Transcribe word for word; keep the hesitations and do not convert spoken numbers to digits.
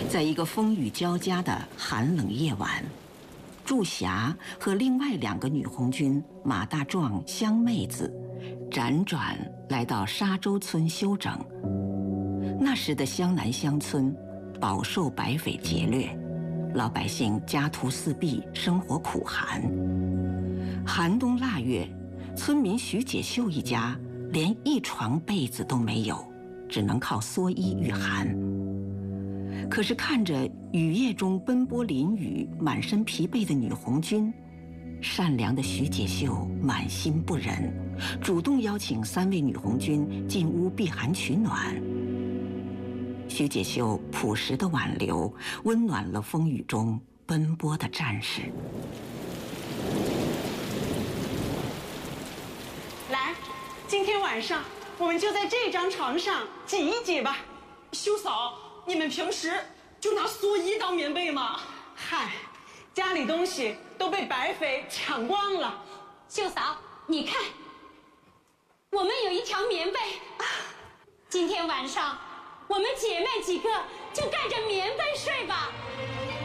在一个风雨交加的寒冷夜晚，祝霞和另外两个女红军马大壮、香妹子，辗转来到沙洲村休整。那时的湘南乡村饱受白匪劫掠，老百姓家徒四壁，生活苦寒。寒冬腊月，村民徐解秀一家连一床被子都没有，只能靠蓑衣御寒。可是看着雨夜中奔波淋雨、满身疲惫的女红军，善良的徐解秀满心不忍，主动邀请三位女红军进屋避寒取暖。徐解秀朴实的挽留，温暖了风雨中奔波的战士。 来，今天晚上我们就在这张床上挤一挤吧。 秀嫂，你们平时就拿蓑衣当棉被吗？ 嗨，家里东西都被白匪抢光了。 秀嫂，你看，我们有一条棉被，今天晚上我们姐妹几个就盖着棉被睡吧。